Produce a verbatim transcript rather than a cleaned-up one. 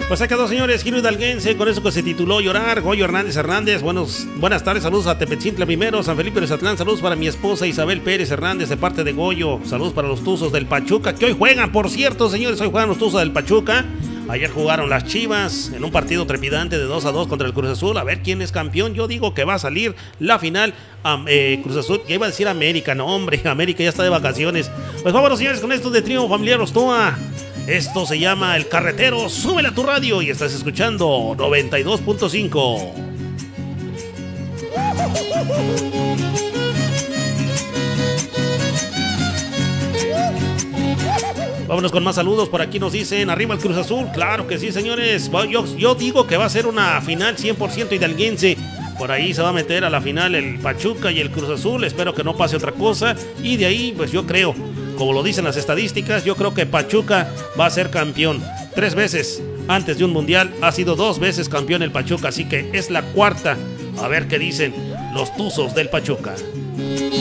Pues acá dos señores, Giro Hidalguense, con eso que se tituló Llorar. Goyo Hernández Hernández, buenos, buenas tardes, saludos a Tepetzintla primero, San Felipe de Zatlán, saludos para mi esposa Isabel Pérez Hernández de parte de Goyo, saludos para los Tuzos del Pachuca, que hoy juegan, por cierto, señores, hoy juegan los Tuzos del Pachuca. Ayer jugaron las Chivas en un partido trepidante de dos a dos contra el Cruz Azul. A ver quién es campeón. Yo digo que va a salir la final um, eh, Cruz Azul. Ya iba a decir América. No, hombre, América ya está de vacaciones. Pues vámonos, señores, con esto de Trío Familiar Ostoa. Esto se llama El Carretero. Súbele a tu radio y estás escuchando noventa y dos punto cinco. Vámonos con más saludos. Por aquí nos dicen, arriba el Cruz Azul. Claro que sí, señores. Yo, yo digo que va a ser una final cien por ciento hidalguense. Por ahí se va a meter a la final el Pachuca y el Cruz Azul. Espero que no pase otra cosa. Y de ahí, pues yo creo, como lo dicen las estadísticas, yo creo que Pachuca va a ser campeón. Tres veces antes de un mundial ha sido dos veces campeón el Pachuca. Así que es la cuarta. A ver qué dicen los Tuzos del Pachuca.